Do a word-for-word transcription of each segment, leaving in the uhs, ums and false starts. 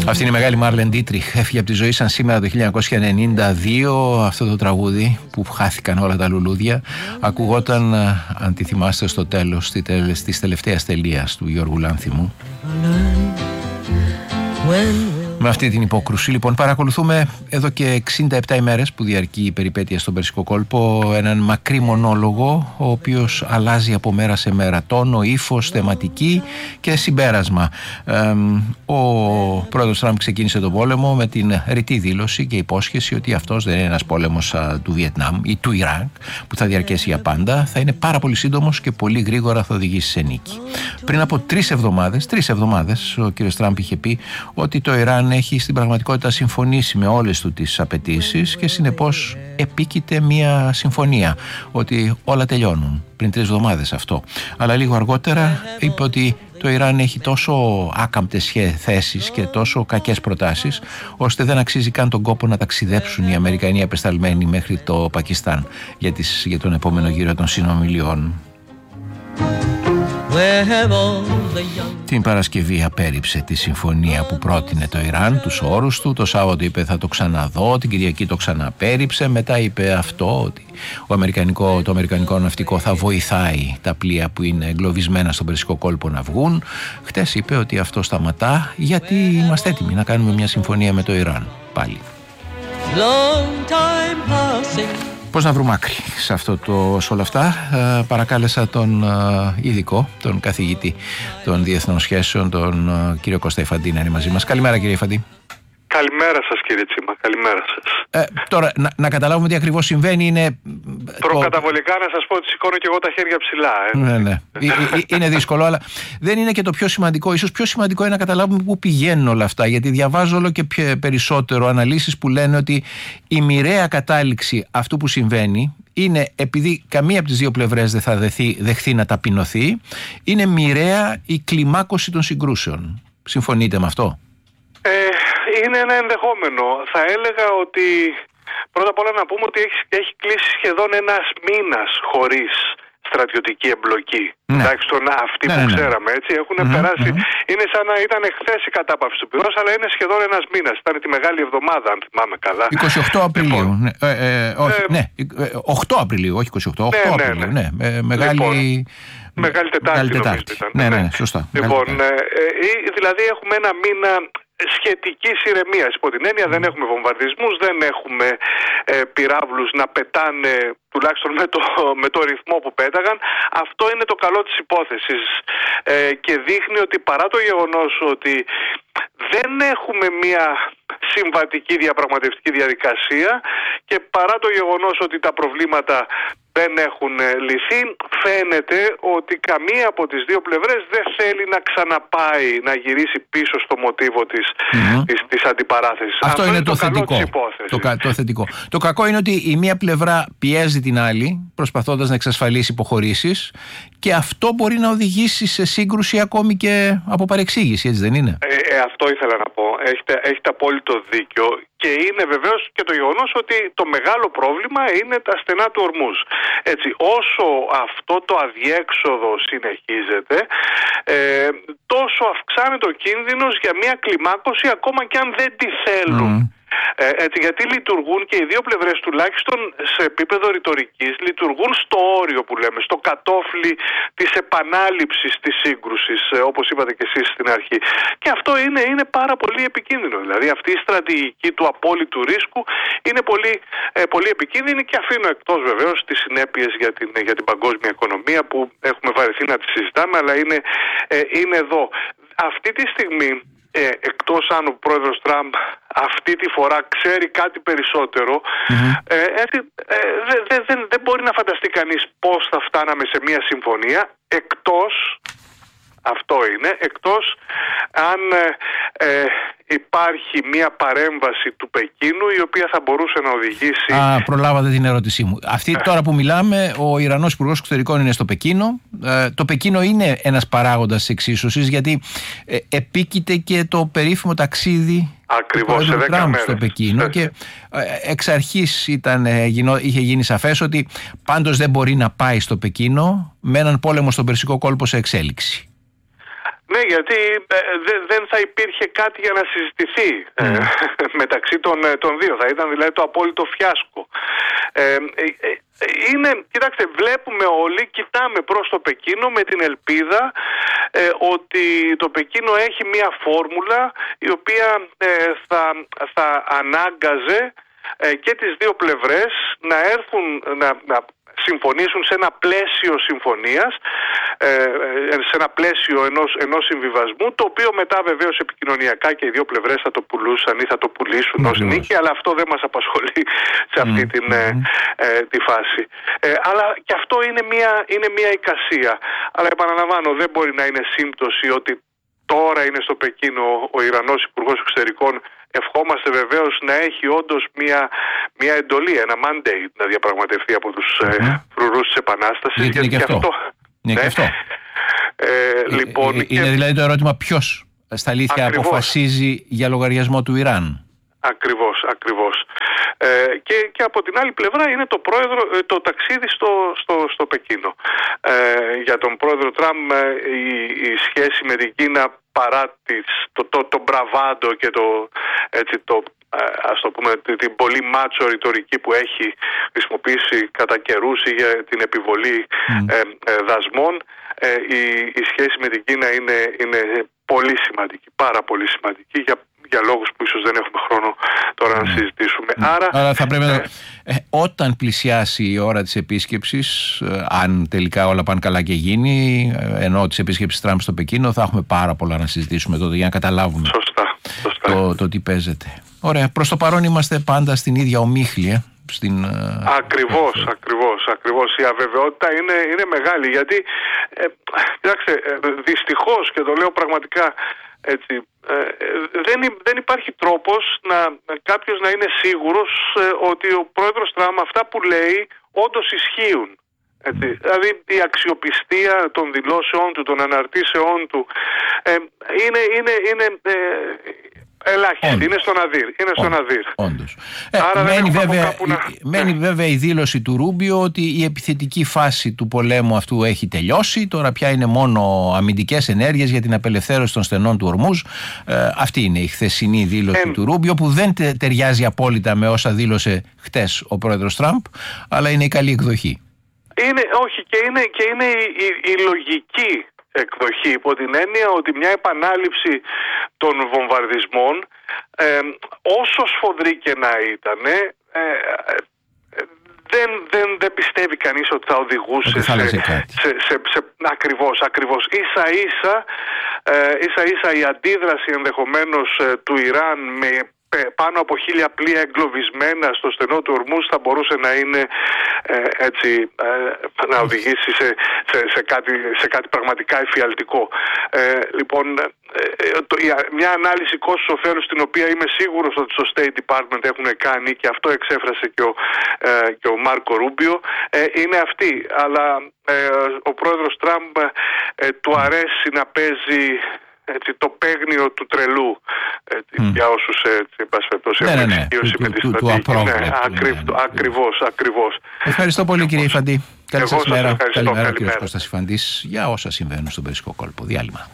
Αυτή είναι η μεγάλη Μάρλεν Ντίτριχ. Έφυγε από τη ζωή σαν σήμερα το χίλια εννιακόσια ενενήντα δύο. Αυτό το τραγούδι που χάθηκαν όλα τα λουλούδια ακουγόταν, αν τη θυμάστε, στο τέλος της τελευταίας τελείας του Γιώργου Λάνθιμου. Με αυτή την υπόκρουση, λοιπόν, παρακολουθούμε εδώ και εξήντα επτά ημέρες που διαρκεί η περιπέτεια στον Περσικό κόλπο έναν μακρύ μονόλογο, ο οποίος αλλάζει από μέρα σε μέρα τόνο, ύφος, θεματική και συμπέρασμα. Ε, ο πρόεδρος Τραμπ ξεκίνησε τον πόλεμο με την ρητή δήλωση και υπόσχεση ότι αυτός δεν είναι ένας πόλεμος α, του Βιετνάμ ή του Ιράκ που θα διαρκέσει για πάντα, θα είναι πάρα πολύ σύντομος και πολύ γρήγορα θα οδηγήσει σε νίκη. Πριν από τρεις εβδομάδες, τρεις εβδομάδες, ο κ. Τραμπ είχε πει ότι το Ιράν έχει στην πραγματικότητα συμφωνήσει με όλες του τις απαιτήσεις και συνεπώς επίκειται μια συμφωνία ότι όλα τελειώνουν. Πριν τρεις εβδομάδες αυτό. Αλλά λίγο αργότερα είπε ότι το Ιράν έχει τόσο άκαμπτες θέσεις και τόσο κακές προτάσεις ώστε δεν αξίζει καν τον κόπο να ταξιδέψουν οι Αμερικανοί απεσταλμένοι μέχρι το Πακιστάν για, τις, για τον επόμενο γύρο των συνομιλιών. Την Παρασκευή απέρριψε τη συμφωνία που πρότεινε το Ιράν, τους όρους του. Το Σάββατο είπε θα το ξαναδώ, την Κυριακή το ξαναπέρριψε. Μετά είπε αυτό, ότι ο αμερικανικό, το αμερικανικό ναυτικό θα βοηθάει τα πλοία που είναι εγκλωβισμένα στον Περσικό κόλπο να βγουν. Χτες είπε ότι αυτό σταματά γιατί είμαστε έτοιμοι να κάνουμε μια συμφωνία με το Ιράν πάλι. Πώς να βρούμε άκρη σε, αυτό το, σε όλα αυτά. Ε, παρακάλεσα τον ε, ειδικό, τον καθηγητή των διεθνών σχέσεων, τον ε, κύριο Κώστα Ιφαντή να είναι μαζί μας. Καλημέρα, κύριε Ιφαντή. Καλημέρα σας, κύριε Τσίμα, καλημέρα σας. Ε, τώρα, να, να καταλάβουμε τι ακριβώς συμβαίνει είναι... Προκαταβολικά το... να σας πω ότι σηκώνω και εγώ τα χέρια ψηλά. Ε. Ναι, ναι. ε, ε, είναι δύσκολο, αλλά δεν είναι και το πιο σημαντικό. Ίσως πιο σημαντικό είναι να καταλάβουμε πού πηγαίνουν όλα αυτά. Γιατί διαβάζω όλο και περισσότερο αναλύσεις που λένε ότι η μοιραία κατάληξη αυτού που συμβαίνει είναι, επειδή καμία από τις δύο πλευρές δεν θα δεχθεί, δεχθεί να ταπεινωθεί, είναι μοιραία η κλιμάκωση των συγκρούσεων. Συμφωνείτε με αυτό? Ε, είναι ένα ενδεχόμενο. Θα έλεγα ότι πρώτα απ' όλα να πούμε ότι έχει, έχει κλείσει σχεδόν ένας μήνας χωρίς στρατιωτική εμπλοκή. Ναι. Τουλάχιστον αυτοί ναι, που ναι, ναι. ξέραμε, έτσι, έχουν mm-hmm, περάσει. Mm-hmm. Είναι σαν να ήταν χθες η κατάπαυση του πυρός, αλλά είναι σχεδόν ένας μήνας. Ήταν τη Μεγάλη Εβδομάδα, αν θυμάμαι καλά. εικοστή ογδόη Απριλίου. Ναι, ε, ε, όχι, ε, ναι, οκτώ Απριλίου, όχι εικοστή ογδόη. οκτώ ναι, Απριλίου, ναι. ναι. Ε, μεγάλη... Λοιπόν, Μεγάλη Τετάρτη, Μεγάλη Τετάρτη. Ήταν, ναι, ναι, ναι, σωστά. Λοιπόν, ε, ε, δηλαδή έχουμε ένα μήνα σχετικής ηρεμίας. Υπό την έννοια δεν έχουμε βομβαρδισμούς, δεν έχουμε ε, πυράβλους να πετάνε, τουλάχιστον με το, με το ρυθμό που πέταγαν. Αυτό είναι το καλό της υπόθεσης ε, και δείχνει ότι παρά το γεγονός ότι δεν έχουμε μια συμβατική διαπραγματευτική διαδικασία και παρά το γεγονός ότι τα προβλήματα δεν έχουν λυθεί, φαίνεται ότι καμία από τις δύο πλευρές δεν θέλει να ξαναπάει, να γυρίσει πίσω στο μοτίβο της, mm-hmm. της, της αντιπαράθεσης. Αυτό, Αυτό είναι, είναι το, το θετικό. Το, το θετικό. Το κακό είναι ότι η μία πλευρά πιέζει την άλλη, προσπαθώντας να εξασφαλίσει υποχωρήσεις, και αυτό μπορεί να οδηγήσει σε σύγκρουση ακόμη και από παρεξήγηση, έτσι δεν είναι? Ε, ε, αυτό ήθελα να πω. Έχετε, έχετε απόλυτο δίκιο. Και είναι βεβαίως και το γεγονός ότι το μεγάλο πρόβλημα είναι τα στενά του ορμούς. Έτσι, όσο αυτό το αδιέξοδο συνεχίζεται, ε, τόσο αυξάνεται ο κίνδυνος για μια κλιμάκωση ακόμα και αν δεν τη θέλουν. Mm. Ε, έτσι, γιατί λειτουργούν και οι δύο πλευρές, τουλάχιστον σε επίπεδο ρητορικής, λειτουργούν στο όριο που λέμε, στο κατόφλι της επανάληψης της σύγκρουσης, ε, όπως είπατε και εσείς στην αρχή. Και αυτό είναι, είναι πάρα πολύ επικίνδυνο. Δηλαδή αυτή η στρατηγική του απόλυτου ρίσκου είναι πολύ, ε, πολύ επικίνδυνη, και αφήνω εκτός βεβαίως τις συνέπειες για την, για την παγκόσμια οικονομία που έχουμε βαρεθεί να τις συζητάμε, αλλά είναι, ε, είναι εδώ. Αυτή τη στιγμή, Ε, εκτός αν ο πρόεδρος Τραμπ αυτή τη φορά ξέρει κάτι περισσότερο, mm-hmm. ε, ε, ε, δεν δε, δε, δε μπορεί να φανταστεί κανείς πώς θα φτάναμε σε μια συμφωνία, εκτός, αυτό είναι, εκτός αν ε, ε, υπάρχει μια παρέμβαση του Πεκίνου η οποία θα μπορούσε να οδηγήσει... Α, προλάβατε την ερώτησή μου. Αυτή τώρα που μιλάμε, ο Ιρανός Υπουργός Εξωτερικών είναι στο Πεκίνο. Ε, το Πεκίνο είναι ένας παράγοντας εξίσωσης, γιατί ε, επίκειται και το περίφημο ταξίδι Ακριβώς, του Τραμπ στο Πεκίνο, και ε, εξ αρχής ήταν, ε, γινό, είχε γίνει σαφές ότι πάντως δεν μπορεί να πάει στο Πεκίνο με έναν πόλεμο στον Περσικό κόλπο σε εξέλιξη. Ναι, γιατί ε, δε, δεν θα υπήρχε κάτι για να συζητηθεί mm. ε, μεταξύ των, των δύο. Θα ήταν δηλαδή το απόλυτο φιάσκο. Ε, ε, ε, είναι, κοιτάξτε, βλέπουμε όλοι, κοιτάμε προς το Πεκίνο με την ελπίδα ε, ότι το Πεκίνο έχει μία φόρμουλα η οποία ε, θα, θα ανάγκαζε ε, και τις δύο πλευρές να έρθουν να, να συμφωνήσουν σε ένα πλαίσιο συμφωνίας, ε, σε ένα πλαίσιο ενός, ενός συμβιβασμού, το οποίο μετά βεβαίως επικοινωνιακά και οι δύο πλευρές θα το πουλούσαν ή θα το πουλήσουν mm-hmm. ως νίκη, αλλά αυτό δεν μας απασχολεί σε αυτή mm-hmm. την, ε, ε, τη φάση. Ε, αλλά και αυτό είναι μια, είναι μια εικασία. Αλλά επαναλαμβάνω, δεν μπορεί να είναι σύμπτωση ότι τώρα είναι στο Πεκίνο ο Ιρανός Υπουργός Εξωτερικών. Ευχόμαστε βεβαίως να έχει όντως μια, μια εντολή, ένα mandate να διαπραγματευτεί από τους mm-hmm. ε, φρουρούς της Επανάστασης. Γιατί είναι και αυτό. αυτό. Είναι ναι. και αυτό. Ε, ε, λοιπόν, ε, είναι και... δηλαδή το ερώτημα ποιος στα αλήθεια ακριβώς. αποφασίζει για λογαριασμό του Ιράν. Ακριβώς, ακριβώς. Ε, και, και από την άλλη πλευρά είναι το, πρόεδρο, το ταξίδι στο, στο, στο Πεκίνο. Ε, για τον πρόεδρο Τραμπ η, η σχέση με την Κίνα, παρά τις, το, το, το μπραβάντο και το, έτσι, το, ας το πούμε, την πολύ μάτσο ρητορική που έχει χρησιμοποιήσει κατά καιρούς για την επιβολή mm. ε, ε, δασμών, ε, η, η σχέση με την Κίνα είναι, είναι πολύ σημαντική, πάρα πολύ σημαντική για για λόγους που ίσως δεν έχουμε χρόνο τώρα να συζητήσουμε. Mm. Άρα, Άρα θα πρέπει ε, να... Ε, όταν πλησιάσει η ώρα της επίσκεψης, ε, αν τελικά όλα πάνε καλά και γίνει, ε, ενώ της επίσκεψης Τραμπ στο Πεκίνο, θα έχουμε πάρα πολλά να συζητήσουμε τότε για να καταλάβουμε σωστά, σωστά. Το, το τι παίζεται. Ωραία. Προς το παρόν είμαστε πάντα στην ίδια ομίχλη. Ε, στην, ακριβώς, ε, ακριβώς, ακριβώς. Η αβεβαιότητα είναι, είναι μεγάλη, γιατί ε, κοιτάξτε, ε, δυστυχώς, και το λέω πραγματικά έτσι, ε, δεν, δεν υπάρχει τρόπος να, κάποιος να είναι σίγουρος ε, ότι ο πρόεδρος Τραμπ αυτά που λέει όντως ισχύουν. Έτσι. Δηλαδή η αξιοπιστία των δηλώσεών του, των αναρτήσεών του ε, είναι, είναι, είναι ε, ελάχιστη, όντως. είναι στον αδύρ. Είναι στον αδύρ. Όντως. Ε, Άρα μένει, βέβαια, να... μένει βέβαια η δήλωση του Ρούμπιο ότι η επιθετική φάση του πολέμου αυτού έχει τελειώσει. Τώρα πια είναι μόνο αμυντικές ενέργειες για την απελευθέρωση των στενών του Ορμούζ. Ε, αυτή είναι η χθεσινή δήλωση ε, του Ρούμπιο, που δεν τε, ταιριάζει απόλυτα με όσα δήλωσε χτες ο πρόεδρος Τραμπ, αλλά είναι η καλή εκδοχή. Είναι, όχι, και είναι, και είναι η, η, η λογική εκδοχή, υπό την έννοια ότι μια επανάληψη των βομβαρδισμών, ε, όσο σφοδρή και να ήταν, ε, ε, δεν, δεν, δεν πιστεύει κανείς ότι θα οδηγούσε θα σε, σε, σε, σε, σε... Ακριβώς, ακριβώς. Ίσα ίσα, ε, ίσα ίσα η αντίδραση ενδεχομένως ε, του Ιράν με πάνω από χίλια πλοία εγκλωβισμένα στο στενό του Ορμούζ θα μπορούσε να είναι ε, έτσι, ε, να οδηγήσει σε, σε, σε, κάτι, σε κάτι πραγματικά εφιαλτικό. Ε, λοιπόν, ε, το, μια ανάλυση κόστους ωφέλους, την οποία είμαι σίγουρος ότι στο State Department έχουν κάνει, και αυτό εξέφρασε και ο, ε, και ο Μάρκο Ρούμπιο, ε, είναι αυτή. Αλλά ε, ο πρόεδρος Τραμπ ε, του αρέσει να παίζει έτσι, το παίγνιο του τρελού, έτσι, mm. για όσους έχουν εξοικείωση με τη στρατηγική. Ακριβώς, ακριβώς. Ευχαριστώ πολύ, κύριε Υφαντή. Καλή σας μέρα. Καλημέρα, κύριος Κώστας Υφαντής, για όσα συμβαίνουν στον Περσικό κόλπο. Διάλειμμα.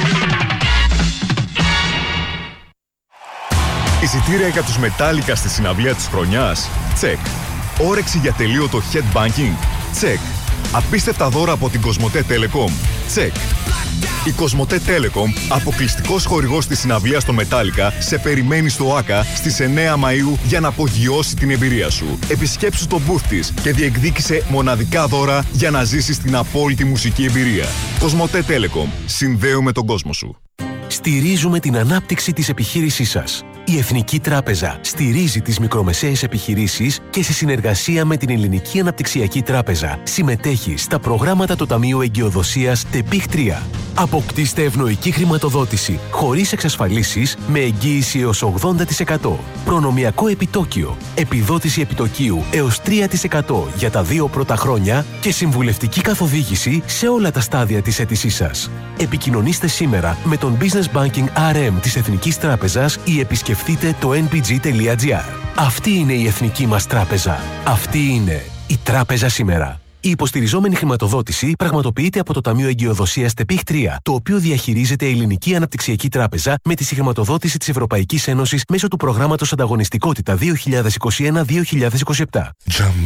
Εισιτήρια για τους Μετάλλικα στη συναυλία της χρονιάς? Τσεκ. Όρεξη για τελείωτο headbanking? Τσεκ. Απίστευτα δώρα από την Κοσμοτέ Telecom? Τσεκ. Η Κοσμοτέ Telecom, αποκλειστικός χορηγός της συναυλίας των Μετάλλικα, σε περιμένει στο ΆΚΑ στις εννέα Μαΐου για να απογειώσει την εμπειρία σου. Επισκέψου το booth της και διεκδίκησε μοναδικά δώρα για να ζήσεις την απόλυτη μουσική εμπειρία. Κοσμοτέ Telecom. Συνδέουμε τον κόσμο σου. Στηρίζουμε την ανάπτυξη της επιχείρησής σας. Η Εθνική Τράπεζα στηρίζει τις μικρομεσαίες επιχειρήσεις και σε συνεργασία με την Ελληνική Αναπτυξιακή Τράπεζα συμμετέχει στα προγράμματα του Ταμείου Εγκυοδοσίας ΤΕΠΙΧ τρία. Αποκτήστε ευνοϊκή χρηματοδότηση χωρίς εξασφαλίσεις με εγγύηση έως ογδόντα τοις εκατό. Προνομιακό επιτόκιο, επιδότηση επιτοκίου έως τρία τοις εκατό για τα δύο πρώτα χρόνια και συμβουλευτική καθοδήγηση σε όλα τα στάδια της αίτησής σας. Επικοινωνήστε σήμερα με τον Business Banking αρ εμ της Εθνικής Τράπεζας ή επισκεφτείτε το εν πι τζι τελεία τζι άρ. Αυτή είναι η Εθνική μας Τράπεζα. Αυτή είναι η Τράπεζα σήμερα. Η υποστηριζόμενη χρηματοδότηση πραγματοποιείται από το Ταμείο Εγκυοδοσίας ΤΕΠΙΧ τρία, το οποίο διαχειρίζεται η Ελληνική Αναπτυξιακή Τράπεζα με τη συγχρηματοδότηση της Ευρωπαϊκής Ένωσης μέσω του προγράμματος Ανταγωνιστικότητα δύο χιλιάδες είκοσι ένα δύο χιλιάδες είκοσι επτά.